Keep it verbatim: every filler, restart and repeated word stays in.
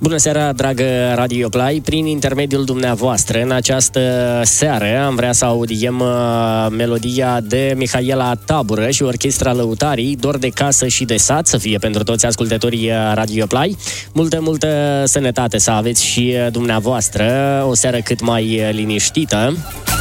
Bună seara, dragă Radio Play! Prin intermediul dumneavoastră, în această seară, am vrea să audiem uh, melodia de Mihaela Tabură și Orchestra Lăutarii, Dor de casă și de sat, să fie pentru toți ascultătorii Radio Play. Multă, multă sănătate să aveți și dumneavoastră, o seară cât mai liniștită.